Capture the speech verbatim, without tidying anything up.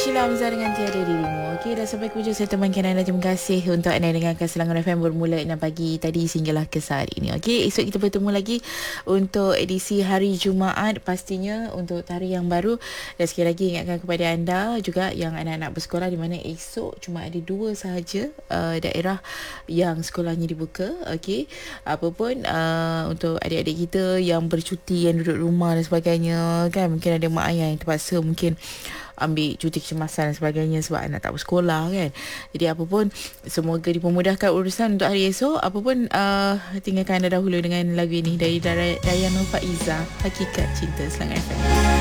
Sheila Hamzah dengan Tiada Dirimu. Okey, dah sampai ke hujung saya temankan anda. Terima kasih untuk anda dengarkan Selangor F M bermula enam pagi tadi sehinggalah ke saat ini. Okey, esok kita bertemu lagi untuk edisi hari Jumaat, pastinya untuk tarikh yang baru. Dan sekali lagi ingatkan kepada anda juga yang anak-anak bersekolah, di mana esok cuma ada dua sahaja uh, daerah yang sekolahnya dibuka. Okey, apapun uh, untuk adik-adik kita yang bercuti, yang duduk rumah dan sebagainya, kan mungkin ada mak ayah yang terpaksa mungkin ambil cuti kecemasan dan sebagainya sebab anak tak bersekolah, kan. Jadi apa pun, semoga dipermudahkan urusan untuk hari esok. Apa pun, uh, tinggalkan anda dahulu dengan lagu ini dari Dayan Nur Faiza, Hakikat Cinta, Selangor F M.